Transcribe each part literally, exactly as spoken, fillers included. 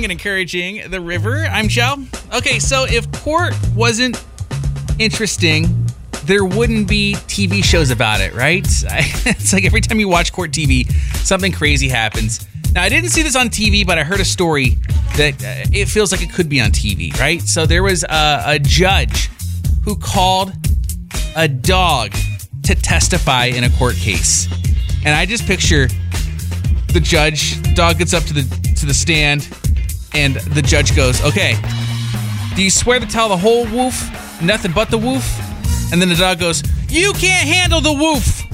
and encouraging the river. I'm Joe. Okay, so if court wasn't interesting, there wouldn't be T V shows about it, right? It's like every time you watch court T V, something crazy happens. Now, I didn't see this on T V, but I heard a story that uh, it feels like it could be on T V, right? So there was a, a judge who called a dog to testify in a court case. And I just picture the judge, dog gets up to the to the stand, and the judge goes, okay, do you swear to tell the whole woof, nothing but the woof? And then the dog goes, you can't handle the woof.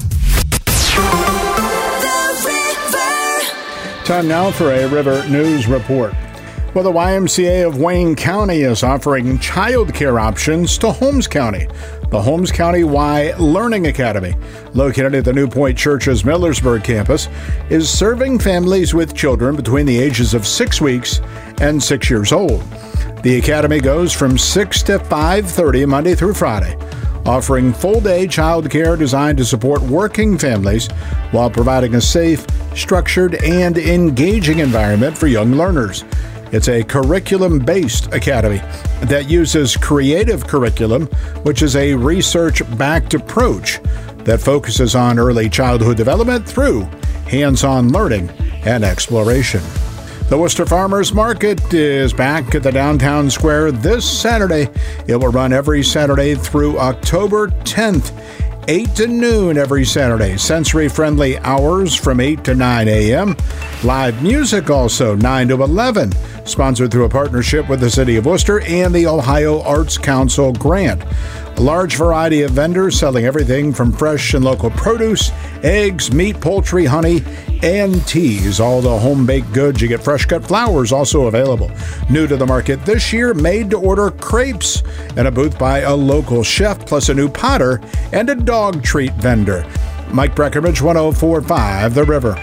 Time now for a River News Report. Well, the Y M C A of Wayne County is offering childcare options to Holmes County. The Holmes County Y Learning Academy, located at the New Point Church's Millersburg campus, is serving families with children between the ages of six weeks and six years old. The academy goes from six to five thirty Monday through Friday, offering full-day childcare designed to support working families while providing a safe, structured, and engaging environment for young learners. It's a curriculum-based academy that uses Creative Curriculum, which is a research-backed approach that focuses on early childhood development through hands-on learning and exploration. The Worcester Farmers Market is back at the downtown square this Saturday. It will run every Saturday through October tenth, eight to noon every Saturday. Sensory-friendly hours from eight to nine a.m. Live music also nine to eleven. Sponsored through a partnership with the City of Worcester and the Ohio Arts Council grant. A large variety of vendors selling everything from fresh and local produce, eggs, meat, poultry, honey, and teas. All the home-baked goods. You get fresh-cut flowers also available. New to the market this year, made-to-order crepes and a booth by a local chef, plus a new potter and a dog treat vendor. Mike Breckenridge, one oh four point five The River.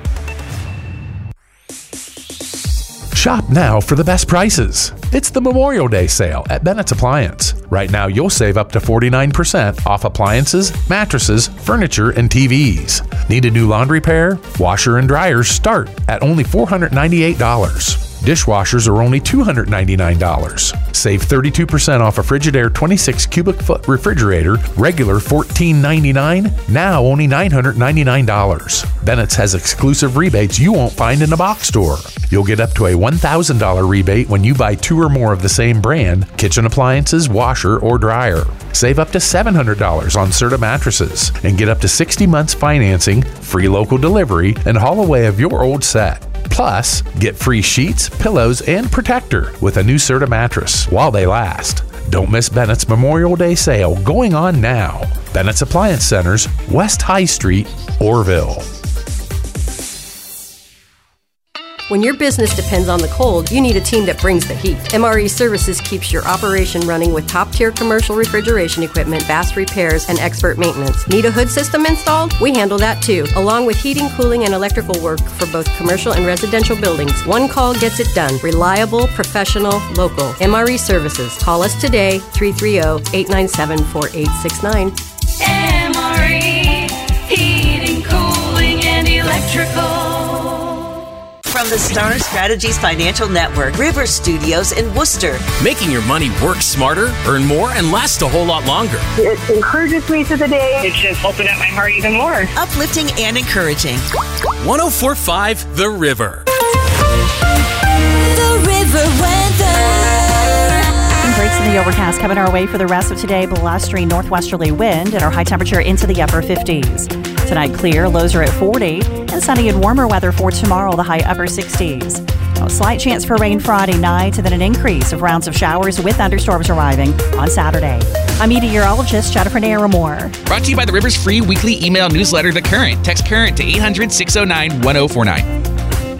Shop now for the best prices. It's the Memorial Day sale at Bennett's Appliance. Right now, you'll save up to forty-nine percent off appliances, mattresses, furniture, and T Vs. Need a new laundry pair? Washer and dryers start at only four hundred ninety-eight dollars. Dishwashers are only two hundred ninety-nine dollars. Save thirty-two percent off a Frigidaire twenty-six cubic foot refrigerator, regular fourteen ninety-nine, now only nine hundred ninety-nine dollars. Bennett's has exclusive rebates you won't find in a box store. You'll get up to a one thousand dollars rebate when you buy two or more of the same brand, kitchen appliances, washer, or dryer. Save up to seven hundred dollars on Serta mattresses and get up to sixty months financing, free local delivery, and haul away of your old set. Plus, get free sheets, pillows, and protector with a new Serta mattress while they last. Don't miss Bennett's Memorial Day sale going on now. Bennett's Appliance Centers, West High Street, Orville. When your business depends on the cold, you need a team that brings the heat. M R E Services keeps your operation running with top-tier commercial refrigeration equipment, fast repairs, and expert maintenance. Need a hood system installed? We handle that too, along with heating, cooling, and electrical work for both commercial and residential buildings. One call gets it done. Reliable, professional, local. M R E Services. Call us today, three three zero, eight nine seven, four eight six nine. M R E, heating, cooling, and electrical. From the Star Strategies Financial Network, River Studios in Worcester. Making your money work smarter, earn more, and last a whole lot longer. It encourages me to the day. It's just opened up my heart even more. Uplifting and encouraging. one oh four point five The River. The River weather. Breaks in the overcast coming our way for the rest of today. Blustery northwesterly wind and our high temperature into the upper fifties. Tonight clear, lows are at forty, and sunny and warmer weather for tomorrow, the high upper sixties. A slight chance for rain Friday night, and then an increase of rounds of showers with thunderstorms arriving on Saturday. I'm meteorologist Jennifer Naramore. Brought to you by the River's free weekly email newsletter, The Current. Text Current to eight hundred, six oh nine, one oh four nine.